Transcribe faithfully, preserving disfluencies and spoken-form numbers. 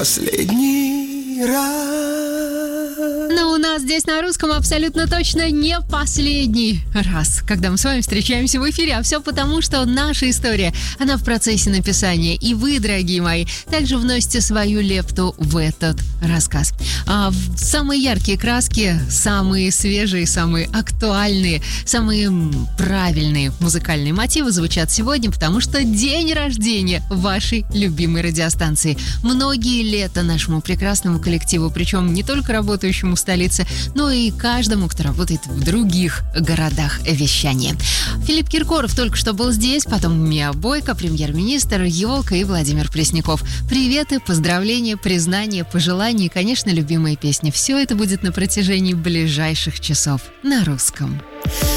последний раз. Но у нас здесь на русском абсолютно точно не последний раз, когда мы с вами встречаемся в эфире. А все потому, что наша история, она в процессе написания. И вы, дорогие мои, также вносите свою лепту в этот рассказ. А самые яркие краски, самые свежие, самые актуальные, самые правильные музыкальные мотивы звучат сегодня, потому что день рождения вашей любимой радиостанции. Многие лета нашему прекрасному коллективу, причем не только работающему в столице, но и каждому, кто работает в других городах вещания. Филипп Киркоров только что был здесь, потом Мия Бойко, премьер-министр, елка и Владимир Пресняков. Приветы, поздравления, признания, пожелания и, конечно, любимые песни. Все это будет на протяжении ближайших часов на русском.